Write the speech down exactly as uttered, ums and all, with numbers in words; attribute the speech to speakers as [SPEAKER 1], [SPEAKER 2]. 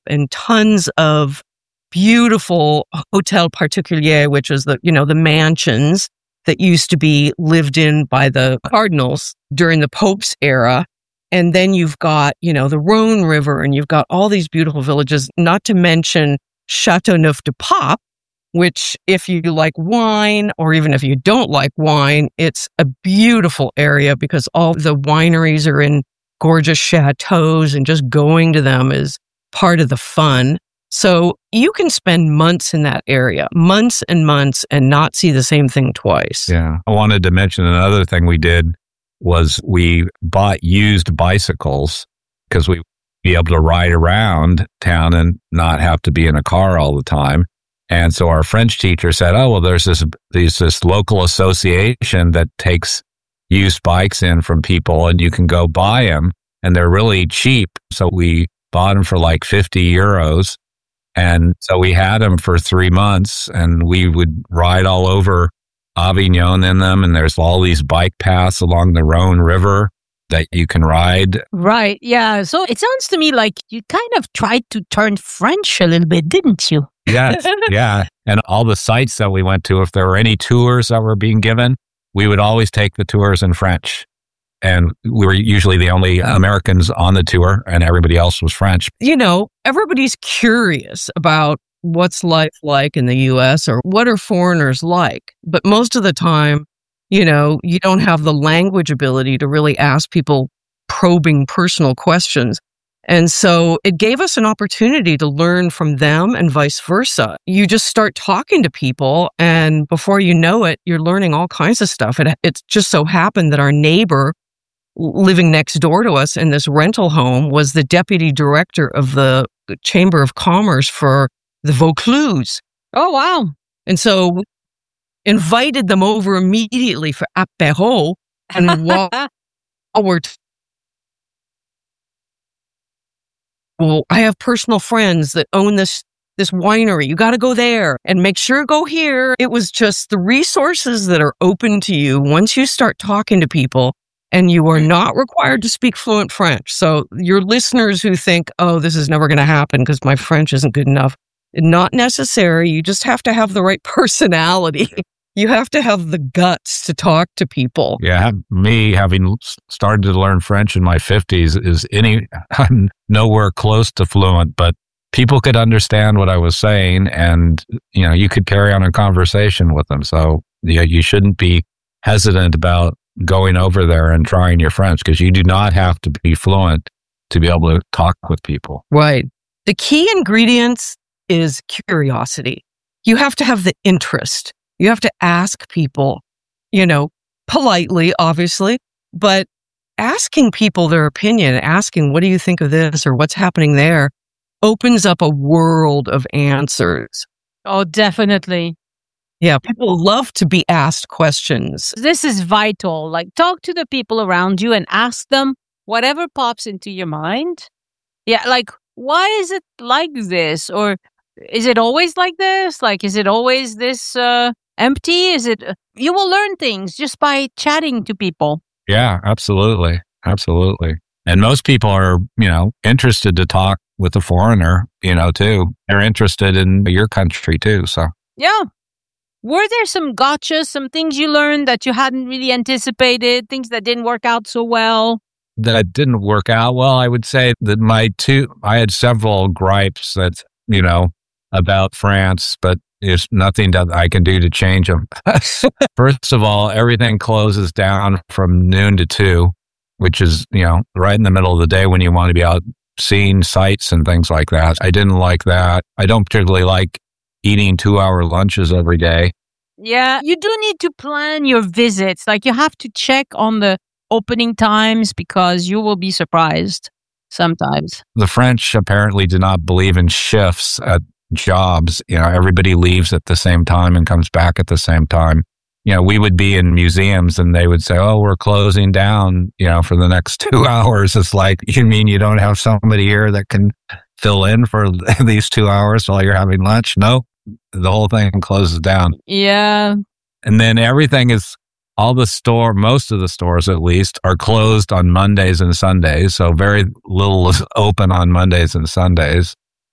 [SPEAKER 1] and tons of beautiful hotel particulier, which is the, you know, the mansions that used to be lived in by the cardinals during the Pope's era. And then you've got, you know, the Rhone River, and you've got all these beautiful villages, not to mention Châteauneuf-du-Pape, which if you like wine, or even if you don't like wine, it's a beautiful area because all the wineries are in gorgeous chateaus, and just going to them is part of the fun. So you can spend months in that area, months and months, and not see the same thing twice.
[SPEAKER 2] Yeah. I wanted to mention another thing we did was we bought used bicycles because we'd be able to ride around town and not have to be in a car all the time. And so our French teacher said, oh, well, there's this, there's this local association that takes used bikes in from people, and you can go buy them, and they're really cheap. So we bought them for like fifty euros. And so we had them for three months, and we would ride all over Avignon in them. And there's all these bike paths along the Rhone River that you can ride.
[SPEAKER 3] Right. Yeah. So it sounds to me like you kind of tried to turn French a little bit, didn't you?
[SPEAKER 2] Yes. Yeah. And all the sites that we went to, if there were any tours that were being given, we would always take the tours in French. And we were usually the only Americans on the tour, and everybody else was French.
[SPEAKER 1] You know, everybody's curious about what's life like in the U S, or what are foreigners like. But most of the time, you know, you don't have the language ability to really ask people probing personal questions. And so it gave us an opportunity to learn from them and vice versa. You just start talking to people, and before you know it, you're learning all kinds of stuff. It, it just so happened that our neighbor living next door to us in this rental home was the deputy director of the Chamber of Commerce for the Vaucluse.
[SPEAKER 3] Oh, wow.
[SPEAKER 1] And so we invited them over immediately for apéro. And while we're t- well, I have personal friends that own this this winery. You got to go there and make sure to go here. It was just the resources that are open to you once you start talking to people. And you are not required to speak fluent French. So your listeners who think, oh, this is never going to happen because my French isn't good enough, not necessary. You just have to have the right personality. You have to have the guts to talk to people.
[SPEAKER 2] Yeah, me having started to learn French in my fifties is any I'm nowhere close to fluent, but people could understand what I was saying, and you know, you could carry on a conversation with them. So yeah, you shouldn't be hesitant about going over there and trying your French, because you do not have to be fluent to be able to talk with people.
[SPEAKER 1] Right. The key ingredients is curiosity. You have to have the interest. You have to ask people, you know, politely, obviously, but asking people their opinion, asking, what do you think of this or what's happening there, opens up a world of answers.
[SPEAKER 3] Oh, definitely.
[SPEAKER 1] Yeah, people love to be asked questions.
[SPEAKER 3] This is vital. Like, talk to the people around you and ask them whatever pops into your mind. Yeah, like, why is it like this? Or is it always like this? Like, is it always this uh, empty? Is it... Uh, you will learn things just by chatting to people.
[SPEAKER 2] Yeah, absolutely. Absolutely. And most people are, you know, interested to talk with a foreigner, you know, too. They're interested in your country, too, so.
[SPEAKER 3] Yeah. Were there some gotchas, some things you learned that you hadn't really anticipated, things that didn't work out so well?
[SPEAKER 2] That didn't work out well. I would say that my two, I had several gripes that, you know, about France, but there's nothing that I can do to change them. First of all, everything closes down from noon to two, which is, you know, right in the middle of the day when you want to be out seeing sights and things like that. I didn't like that. I don't particularly like eating two-hour lunches every day.
[SPEAKER 3] Yeah, you do need to plan your visits. Like, you have to check on the opening times because you will be surprised sometimes.
[SPEAKER 2] The French apparently do not believe in shifts at jobs. You know, everybody leaves at the same time and comes back at the same time. You know, we would be in museums and they would say, oh, we're closing down, you know, for the next two hours. It's like, you mean you don't have somebody here that can fill in for these two hours while you're having lunch? No. The whole thing closes down.
[SPEAKER 3] Yeah.
[SPEAKER 2] And then everything is, all the store, most of the stores at least, are closed on Mondays and Sundays. So very little is open on Mondays and Sundays.